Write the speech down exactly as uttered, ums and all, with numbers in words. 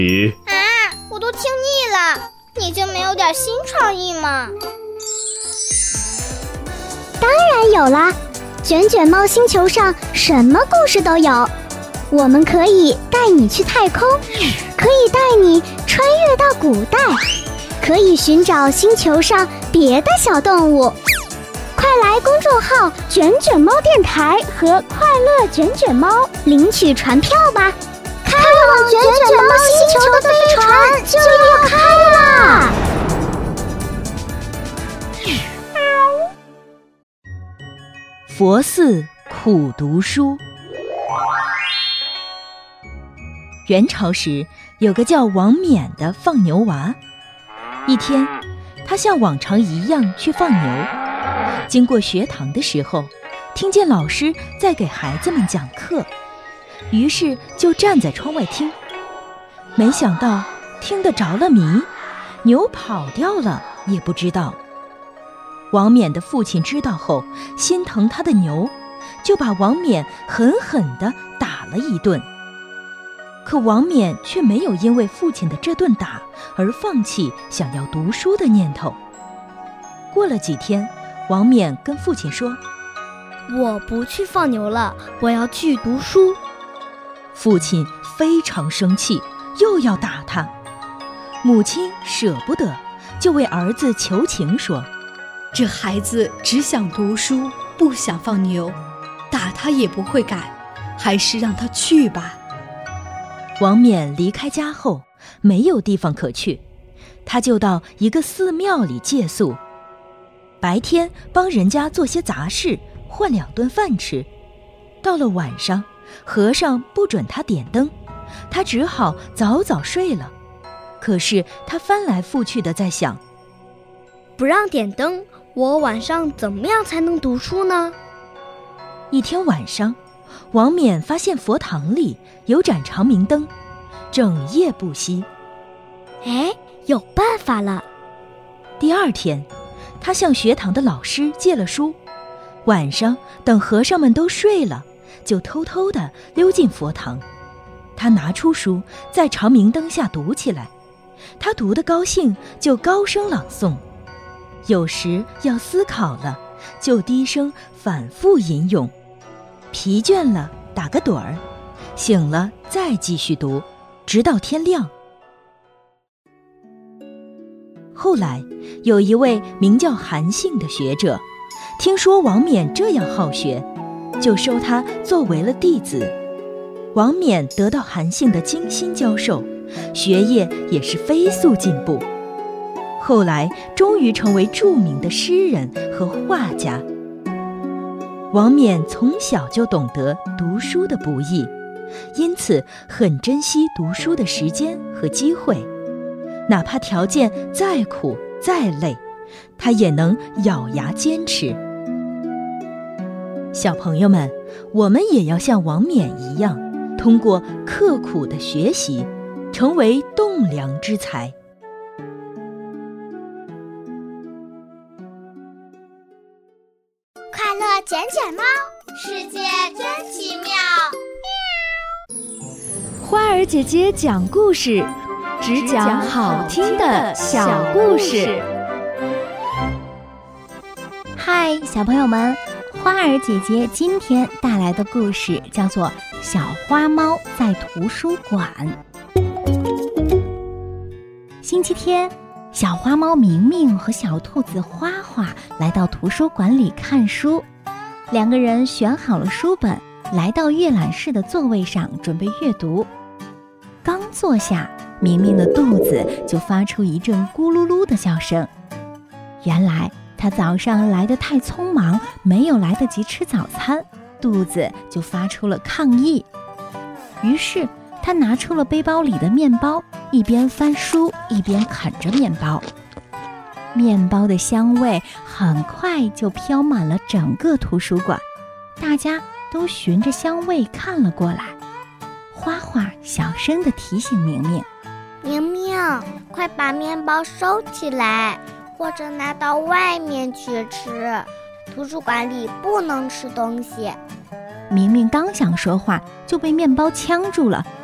咦啊，我都听腻了，你就没有点新创意吗？ 当然有啦，卷卷猫星球上什么故事都有，我们可以带你去太空，可以带你穿越到古代，可以寻找星球上别的小动物。快来公众号卷卷猫电台和快乐卷卷猫领取船票吧，开往卷卷猫星球的飞船就要开啦！ 佛寺苦读书。元朝时，有个叫王冕的放牛娃。一天，他像往常一样去放牛，经过学堂的时候，听见老师在给孩子们讲课，于是就站在窗外听。没想到听得着了迷，牛跑掉了也不知道。王冕的父亲知道后，心疼他的牛，就把王冕狠狠地打了一顿。可王冕却没有因为父亲的这顿打而放弃想要读书的念头。过了几天，王冕跟父亲说： 我不去放牛了，我要去读书。 父亲非常生气，又要打他。母亲舍不得，就为儿子求情说： 这孩子只想读书，不想放牛，打他也不会改，还是让他去吧。 王冕离开家后，没有地方可去，他就到一个寺庙里借宿，白天帮人家做些杂事，换两顿饭吃。到了晚上，和尚不准他点灯，他只好早早睡了。可是他翻来覆去的在想， 不让点灯，我晚上怎么样才能读书呢？ 一天晚上，王冕发现佛堂里有盏长明灯，整夜不熄。 哎，有办法了！ 第二天，他向学堂的老师借了书，晚上等和尚们都睡了，就偷偷地溜进佛堂。他拿出书，在长明灯下读起来。他读得高兴，就高声朗诵。有时要思考了，就低声反复吟咏。疲倦了打个盹儿，醒了再继续读，直到天亮。后来有一位名叫韩信的学者，听说王冕这样好学，就收他作为了弟子。王冕得到韩信的精心教授，学业也是飞速进步，后来终于成为著名的诗人和画家。王冕从小就懂得读书的不易，因此很珍惜读书的时间和机会，哪怕条件再苦再累，他也能咬牙坚持。小朋友们，我们也要像王冕一样，通过刻苦的学习，成为栋梁之才。 快乐卷卷猫，世界真奇妙。 花儿姐姐讲故事，只讲好听的小故事。 嗨，小朋友们，花儿姐姐今天带来的故事叫做《小花猫在图书馆》。星期天，小花猫明明和小兔子花花来到图书馆里看书。两个人选好了书本，来到阅览室的座位上准备阅读。刚坐下，明明的肚子就发出一阵咕噜噜的叫声。原来他早上来得太匆忙，没有来得及吃早餐，肚子就发出了抗议。于是他拿出了背包里的面包，一边翻书一边啃着面包。面包的香味很快就飘满了整个图书馆，大家都循着香味看了过来。花花小声地提醒明明： 明明，快把面包收起来，或者拿到外面去吃，图书馆里不能吃东西。 明明刚想说话，就被面包呛住了，